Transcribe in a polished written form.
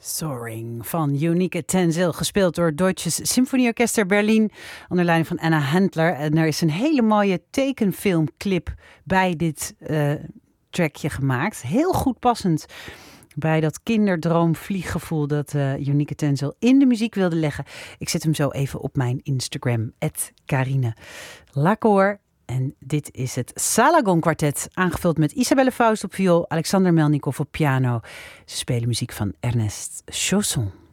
Soaring van Unieke Tenzel, gespeeld door Deutsches Symphonieorchester Berlin onder leiding van Anna Handler. En er is een hele mooie tekenfilmclip bij dit trackje gemaakt. Heel goed passend bij dat kinderdroomvlieggevoel dat Unieke Tenzel in de muziek wilde leggen. Ik zet hem zo even op mijn Instagram, @Carine Lacour. En dit is het Salagon Quartet, aangevuld met Isabelle Faust op viool, Alexander Melnikov op piano. Ze spelen muziek van Ernest Chausson.